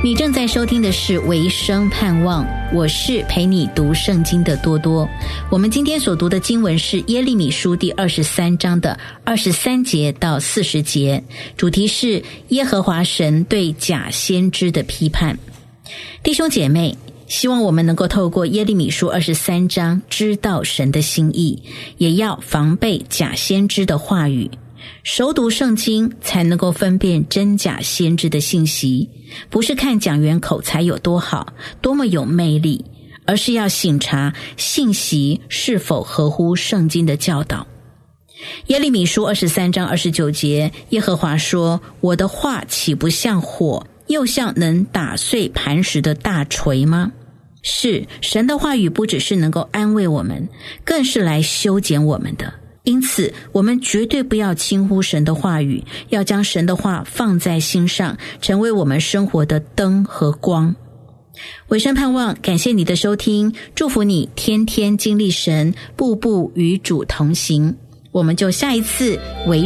你正在收听的是维生盼望，我是陪你读圣经的多多。我们今天所读的经文是耶利米书第23章的23节到40节，主题是耶和华神对假先知的批判。弟兄姐妹，希望我们能够透过耶利米书23章知道神的心意，也要防备假先知的话语。熟读圣经才能够分辨真假先知的信息，不是看讲员口才有多好，多么有魅力，而是要省察信息是否合乎圣经的教导。耶利米书23章29节，耶和华说：我的话岂不像火，又像能打碎磐石的大锤吗？是，神的话语不只是能够安慰我们，更是来修剪我们的。因此我们绝对不要轻忽神的话语，要将神的话放在心上，成为我们生活的灯和光。维生盼望，感谢你的收听，祝福你天天经历神，步步与主同行。我们就下一次维